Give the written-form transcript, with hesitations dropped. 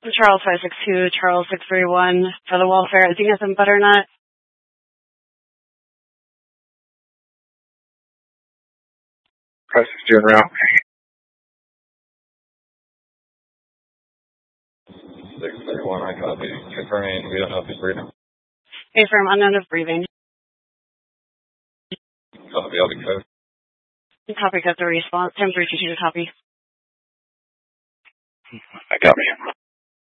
Charles 562, Charles 631 for the welfare. I think it's in Butternut. Press is doing route. 631, I copy. Confirming, we don't know if he's breathing. Confirm, unknown of breathing. Copy, I'll be code. Copy, got the response. 10-322 to copy. I copy.